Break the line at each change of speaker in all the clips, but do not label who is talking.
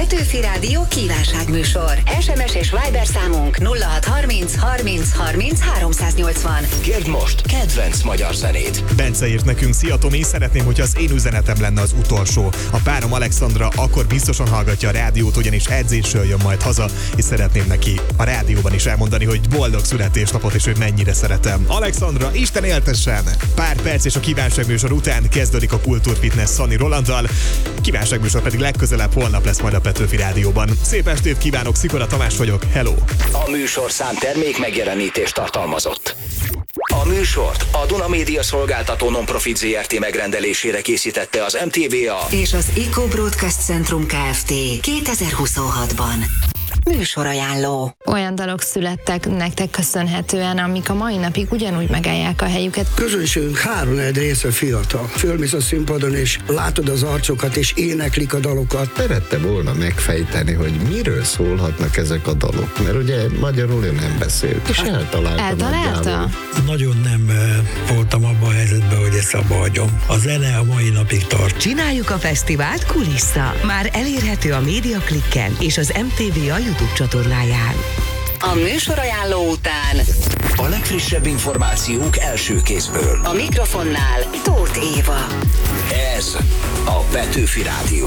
Petőfi Rádió kívánságműsor. SMS és Viber számunk 0630 30 30 380.
Kérd most kedvenc magyar zenét.
Bence írt nekünk: szia Tomi, szeretném, hogy az én üzenetem lenne az utolsó. A párom Alexandra akkor biztosan hallgatja a rádiót, ugyanis edzésről jön majd haza, és szeretném neki a rádióban is elmondani, hogy boldog születésnapot, és hogy mennyire szeretem. Alexandra, Isten éltessen! Pár perc és a kívánságműsor után kezdődik a Kultúrfitness Szani Rolanddal. Kívánságműsor pedig legközelebb holnap lesz majd a Petőfi Rádióban. Szép estét kívánok, Szikora Tamás vagyok, hello!
A műsorszám termék megjelenítést tartalmazott. A műsort a Duna Média Szolgáltató Non-Profit Zrt. Megrendelésére készítette az MTVA
és az Eco Broadcast Centrum Kft. 2026-ban. Műsorajánló.
Olyan dalok születtek nektek köszönhetően, amik a mai napig ugyanúgy megállják a helyüket.
Közönségünk 3/4 része fiatal. Fölmész a színpadon, és látod az arcokat, és éneklik a dalokat.
Szerette volna megfejteni, hogy miről szólhatnak ezek a dalok, mert ugye magyarul ő nem beszélt, és eltalálta?
Nagyon nem voltam abban a helyzetben, hogy ezt abba hagyom. A zene a mai napig tart.
Csináljuk a fesztivált Kulissza. Már elérhető a Médiaklikken és az MTVA YouTube csatornáján.
A műsorajánló után
a legfrissebb információk első kézből.
a mikrofonnál Tóth Éva.
Ez a Petőfi Rádió.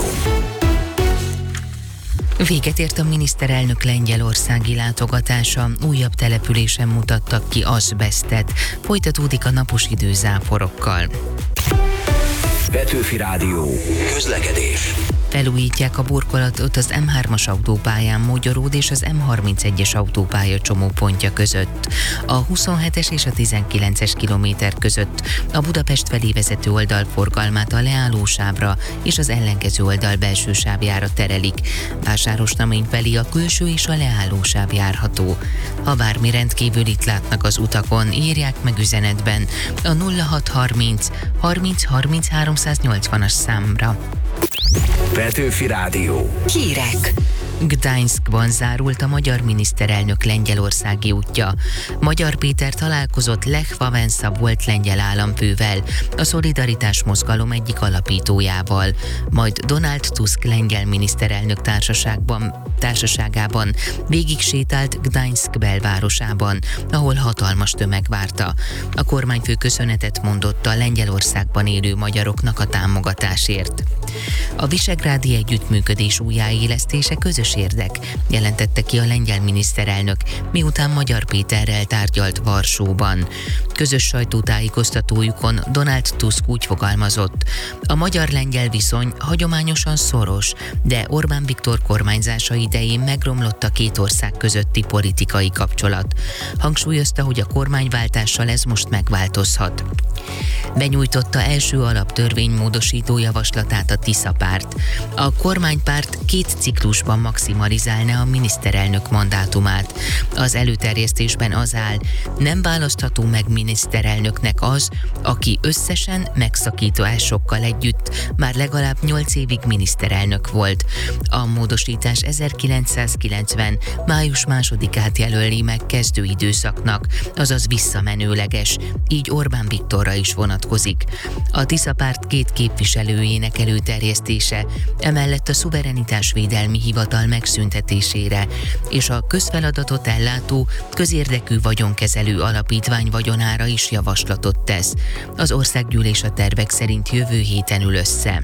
Véget ért a miniszterelnök lengyelországi látogatása, újabb településen mutattak ki azbesztet. Folytatódik a napos idő záporokkal.
Petőfi Rádió. Közlekedés.
Felújítják a burkolatot az M3-as autópályán Mogyoród és az M31-es autópálya csomópontja között. A 27-es és a 19-es kilométer között a Budapest felé vezető oldal forgalmát a leállósávra és az ellenkező oldal belső sávjára terelik. Vásárosnamény felé a külső és a leállósáv járható. Ha bármi rendkívülit látnak az utakon, írják meg üzenetben a 0630 30 30 380-as számra.
Petőfi Rádió.
Hírek.
Gdańskban zárult a magyar miniszterelnök lengyelországi útja. Magyar Péter találkozott Lech Wałęsa volt lengyel államfővel, a Szolidaritás mozgalom egyik alapítójával, majd Donald Tusk lengyel miniszterelnök társaságában végig sétált Gdańsk belvárosában, ahol hatalmas tömeg várta. A kormányfő köszönetet mondott a Lengyelországban élő magyaroknak a támogatásért. A visegrádi együttműködés újjáélesztése közös érdek, jelentette ki a lengyel miniszterelnök, miután Magyar Péterrel tárgyalt Varsóban. Közös sajtótájékoztatójukon Donald Tusk úgy fogalmazott: a magyar-lengyel viszony hagyományosan szoros, de Orbán Viktor kormányzása idején megromlott a két ország közötti politikai kapcsolat. Hangsúlyozta, hogy a kormányváltással ez most megváltozhat. Benyújtotta első alaptörvénymódosító javaslatát a Tisza párt. A kormánypárt 2 ciklusban maximalizálná a miniszterelnök mandátumát. Az előterjesztésben az áll: nem választható meg miniszterelnöknek az, aki összesen megszakításokkal együtt már legalább 8 évig miniszterelnök volt. A módosítás 1990. május 2-át jelöli meg kezdőidőszaknak, azaz visszamenőleges, így Orbán Viktorra is vonatkozik. A Tisza párt 2 képviselőjének előterjesztése emellett a szuverenitásvédelmi hivatal megszüntetésére és a közfeladatot ellátó közérdekű vagyonkezelő alapítvány vagyonára is javaslatot tesz. Az országgyűlés a tervek szerint jövő héten ül össze.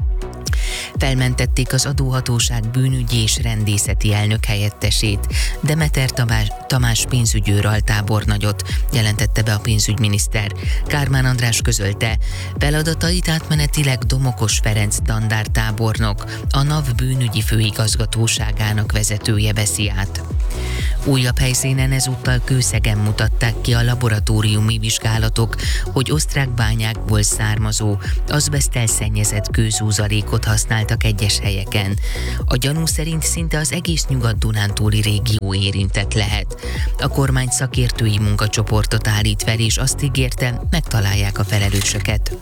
Felmentették az adóhatóság bűnügyi és rendészeti elnök helyettesét, Demeter Tamás pénzügyőr altábornagyot, jelentette be a pénzügyminiszter. Kármán András közölte, feladatait átmenetileg Domokos Ferenc dandártábornok, a NAV bűnügyi főigazgatóságának vezetője veszi át. Újabb helyszínen ezúttal Kőszegen mutatták ki a laboratóriumi vizsgálatok, hogy osztrák bányákból származó, azbeszttel szennyezett kőzúzalékot használtak egyes helyeken. A gyanú szerint szinte az egész Nyugat-Dunántúli régió érintett lehet. A kormány szakértői munkacsoportot állít fel, és azt ígérte, megtalálják a felelősöket.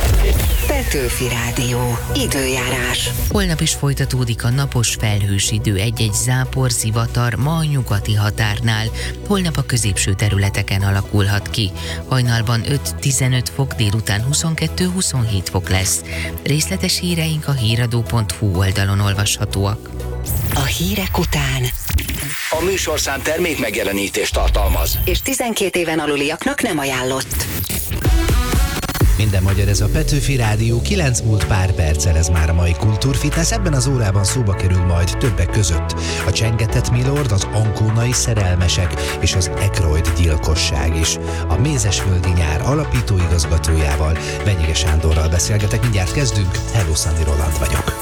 Petőfi Rádió. Időjárás.
Holnap is folytatódik a napos felhős idő, egy-egy zápor, zivatar ma a nyugati határnál. Holnap a középső területeken alakulhat ki. Hajnalban 5-15 fok, délután 22-27 fok lesz. Részletes híreink a híradó.hu oldalon olvashatóak.
hírek után.
A műsorszám termék megjelenítést tartalmaz.
És 12 éven aluliaknak nem ajánlott.
Minden magyar, ez a Petőfi Rádió, 9 múlt pár perccel, ez már a mai Kultúrfitness. Ebben az órában szóba kerül majd többek között a Csengetett Milord, az ankónai szerelmesek és az Ekroyd gyilkosság is. A Mézesföldi Nyár alapító igazgatójával, Venyige Sándorral beszélgetek, mindjárt kezdünk. Hello, Szandi Roland vagyok.